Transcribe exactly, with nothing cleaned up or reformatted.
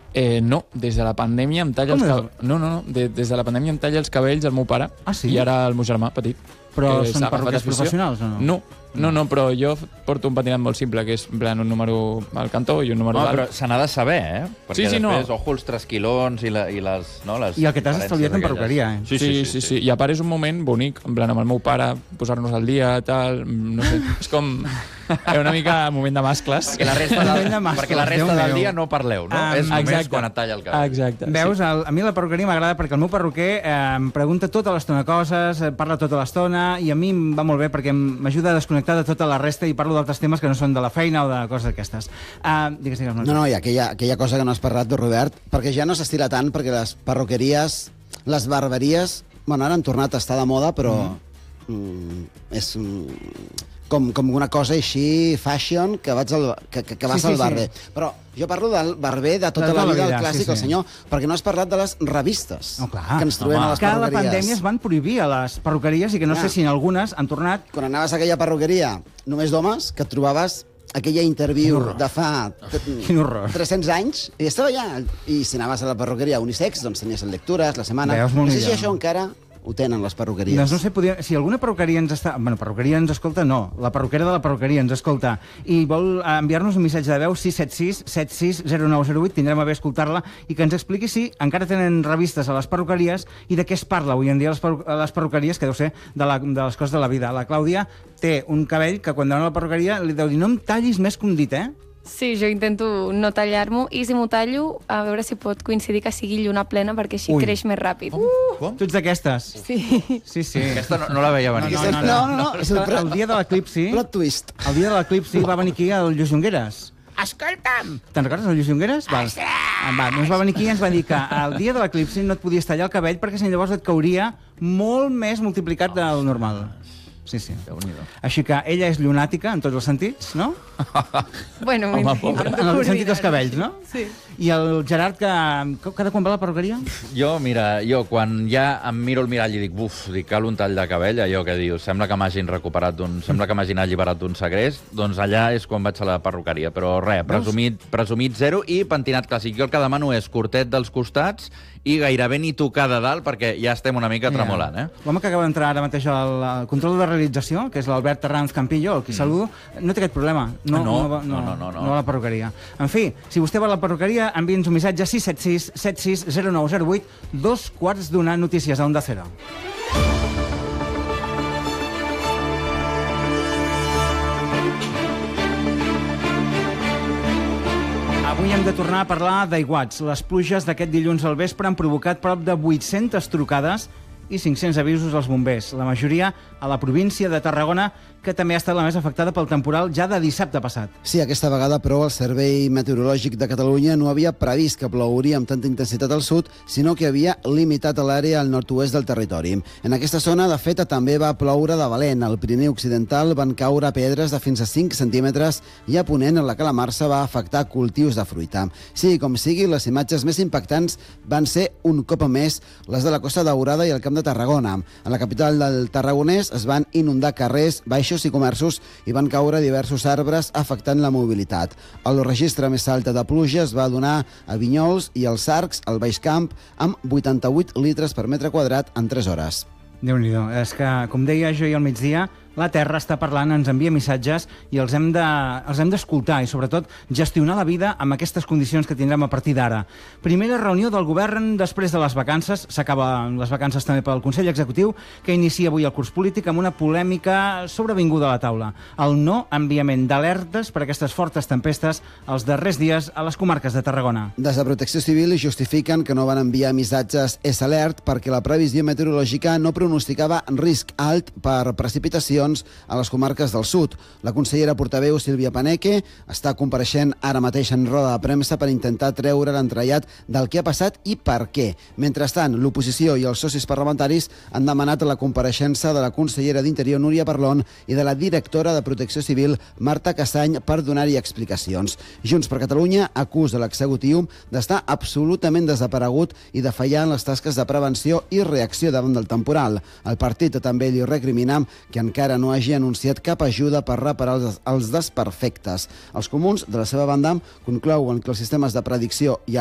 Eh, no, des de la pandèmia em talla Com els és? cabells. No, no, no, de, des de la pandèmia em talla els cabells el meu pare. Ah, sí? I ara el meu germà petit. Però que són s'ha agafat perruquers afició. professionals o no? No, no, no, però jo porto un pentinat molt simple, que és en plan un número al cantó i un número No, dalt. però se n'ha de saber, eh? Perquè Sí, sí, no. després, ojo, els trasquilons i, la, i les... No, les I el que t'has diferències estalviat en aquelles. perruqueria, eh? Sí, sí, sí, sí. I a part és un moment bonic, en plan amb el meu pare, posar-nos al dia, tal, no sé, és com eh, una mica moment de mascles. Perquè la resta, Moment del, de mascles, perquè la resta Déu del meu. dia no parleu, no? Ah, és només exacte. quan et talla el cabell. Exacte. Veus, Sí. el, a mi la perruqueria m'agrada perquè el meu perruquer eh, em pregunta tota l'estona coses, eh, parla tota l'estona, i a mi em va molt bé perquè m'ajuda a desconnectar de tota la resta i parlo d'altres temes que no són de la feina o de coses d'aquestes. Uh, digues, digues. No, no, i aquella, aquella cosa que no has parlat, Robert, perquè ja no s'estila tant, perquè les perruqueries, les barberies, bueno, ara han tornat a estar de moda, però mm. Mm, és mm, com, com una cosa així, fashion, que, vaig al, que, que, que vas Sí, sí, al barber. sí. Però jo parlo del barber de tota De tota la la vida, vida, el clàssic, sí, sí. el senyor, perquè no has parlat de les revistes No, clar. que ens trobem Home. a les Que a la perruqueries. pandèmia es van prohibir a les perruqueries i que no Clar. sé si en algunes han tornat. Quan anaves a aquella perruqueria només d'homes, que et trobaves aquella interview de fa Quin horror. tres-cents anys, i estava allà. I si anaves a la perruqueria unisex, doncs tenies el lectures, la setmana... Veus, molt no sé si millor. això encara ho tenen, les perruqueries. Doncs no sé, podria, si alguna perruqueria ens està... Bueno, perruqueria ens escolta, no. La perruquera de la perruqueria ens escolta. I vol enviar-nos un missatge de veu sis set sis set sis zero nou zero vuit. Tindrem a bé escoltar-la i que ens expliqui si encara tenen revistes a les perruqueries i de què es parla avui en dia a les, perru a les perruqueries, que deu ser de, la, de les coses de la vida. La Clàudia té un cabell que quan dona a la perruqueria li deu dir no em tallis més que un dit, eh? Sí, jo intento no tallar-m'ho i si m'ho tallo, a veure si pot coincidir que sigui lluna plena perquè així Ui. creix més ràpid. Com? Tu ets d'aquestes? Sí. Sí, sí. Aquesta no, no la veia venir. No, no, no. No, no, no, És que el dia de l'eclipsi... Plot twist. El dia de l'eclipsi va venir aquí el Lluís Llongueres. Escolta'm! Te'n recordes del Lluís Llongueres? Va. Va, doncs va venir aquí i ens va dir que el dia de l'eclipsi no et podies tallar el cabell perquè si no llavors et cauria molt més multiplicat del normal. Sí, sí. Així que ella és llunàtica en tots els sentits, no? Bueno, Home, m'intento pobra. En el sentit dels cabells, no? Sí. I el Gerard, que cada quan va a la perruqueria? Jo, mira, jo quan ja em miro al mirall i dic, buf, dic, cal un tall de cabell, allò que dius, sembla que m'hagin recuperat d'un... Sembla que m'hagin alliberat d'un segrest, doncs allà és quan vaig a la perruqueria. Però res, presumit, presumit zero i pentinat clàssic. Jo el que demano és curtet dels costats i gairebé ni tocar de dalt, perquè ja estem una mica tremolant, eh? L'home que acaba d'entrar ara mateix al, al control de realització, que és l'Albert Terranz Campillo, el qui saludo, no té aquest problema. No, Ah, no? va- No, no, no, no. no va a la perruqueria. En fi, si vostè va a la perruqueria, enviï'ns un missatge sis set sis set sis zero nou zero vuit, dos quarts d'una, notícies a Onda Cero. Avui hem de tornar a parlar d'aiguats. Les pluges d'aquest dilluns al vespre han provocat prop de vuit-centes trucades i cinc-cents avisos als bombers, la majoria a la província de Tarragona, que també ha estat la més afectada pel temporal ja de dissabte passat. Sí, aquesta vegada, però, el Servei Meteorològic de Catalunya no havia previst que plouria amb tanta intensitat al sud, sinó que havia limitat l'àrea al nord-oest del territori. En aquesta zona, de fet, també va ploure de valent. Al Pirineu Occidental van caure pedres de fins a cinc centímetres i a Ponent, la calamarsa va afectar cultius de fruita. Sí, com sigui, les imatges més impactants van ser, un cop a més, les de la Costa Daurada i el Camp de Tarragona. A la capital del Tarragonès es van inundar carrers, baixos i comerços i van caure diversos arbres afectant la mobilitat. El registre més alt de pluja es va donar a Vinyols i als Arcs, al Baix Camp, amb vuitanta-vuit litres per metre quadrat en tres hores. Déu-n'hi-do. És que, com deia jo ahir al migdia, la Terra està parlant, ens envia missatges i els hem de, els hem d'escoltar i, sobretot, gestionar la vida amb aquestes condicions que tindrem a partir d'ara. Primera reunió del govern després de les vacances. S'acaben les vacances també pel Consell Executiu, que inicia avui el curs polític amb una polèmica sobrevinguda a la taula. El no enviament d'alertes per aquestes fortes tempestes els darrers dies a les comarques de Tarragona. Des de Protecció Civil justifiquen que no van enviar missatges S Alert perquè la previsió meteorològica no pronosticava risc alt per precipitacions a les comarques del sud. La consellera portaveu Sílvia Paneque està compareixent ara mateix en roda de premsa per intentar treure l'entrellat del que ha passat i per què. Mentrestant, l'oposició i els socis parlamentaris han demanat la compareixença de la consellera d'Interior Núria Parlon i de la directora de Protecció Civil Marta Cassany per donar-hi explicacions. Junts per Catalunya acusa l'executiu d'estar absolutament desaparegut i de fallar en les tasques de prevenció i reacció davant del temporal. El partit també li recrimina que encara no hagi anunciat cap ajuda per reparar els, els desperfectes. Els comuns, de la seva banda, conclouen que els sistemes de predicció i